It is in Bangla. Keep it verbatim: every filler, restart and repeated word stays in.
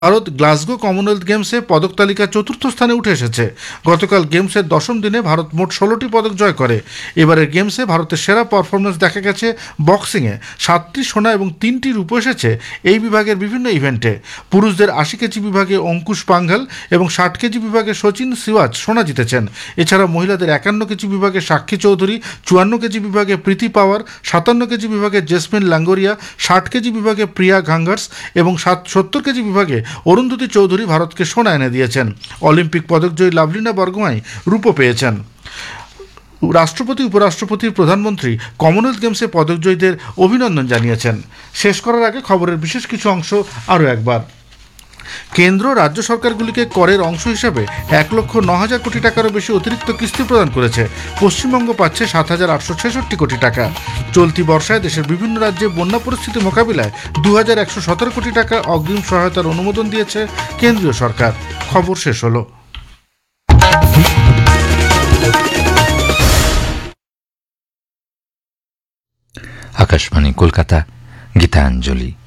ভারত গ্লাসগো কমনওয়েলথ গেমসে পদক তালিকা চতুর্থ স্থানে উঠে এসেছে। গতকাল গেমসের দশম দিনে ভারত মোট ষোলোটি পদক জয় করে। এবারের গেমসে ভারতের সেরা পারফরমেন্স দেখা গেছে বক্সিংয়ে, সাতটি সোনা এবং তিনটি রূপো এসেছে এই বিভাগের বিভিন্ন ইভেন্টে। পুরুষদের আশি কেজি বিভাগে অঙ্কুশ পাঙ্ঘাল এবং ষাট কেজি বিভাগে সচিন সিওয়াজ সোনা জিতেছেন। এছাড়া মহিলাদের একান্ন কেজি বিভাগে সাক্ষী চৌধুরী, চুয়ান্ন কেজি বিভাগে প্রীতি পাওয়ার, সাতান্ন কেজি বিভাগে জেসমিন লাঙ্গোরিয়া, ষাট কেজি বিভাগে প্রিয়া ঘাঙ্গার্স এবং সাত সত্তর কেজি বিভাগে অরুন্ধতী চৌধুরী ভারতকে সোনা এনে দিয়েছেন। অলিম্পিক পদকজয়ী লাভলিনা বরগোহাঁই রূপো পেয়েছেন। রাষ্ট্রপতি, উপরাষ্ট্রপতি, প্রধানমন্ত্রী কমনওয়েলথ গেমসে পদকজয়ীদের অভিনন্দন জানিয়েছেন। শেষ করার আগে খবরের বিশেষ কিছু অংশ আরও একবার। কেন্দ্র রাজ্য সরকারগুলিকে করের অংশ হিসাবে এক লক্ষ ন হাজার কোটি টাকারও বেশি অতিরিক্ত কিস্তি প্রদান করেছে। পশ্চিমবঙ্গ পাচ্ছে সাত হাজার আটশো ছেষট্টি কোটি টাকা। চলতি বর্ষায় দেশের বিভিন্ন রাজ্যে বন্যা পরিস্থিতি মোকাবিলায় দু হাজার একশো সতেরো কোটি টাকা অগ্রিম সহায়তার অনুমোদন দিয়েছে কেন্দ্রীয় সরকার। খবর শেষ হলো। আকাশবাণী কলকাতা, গীতাঞ্জলি।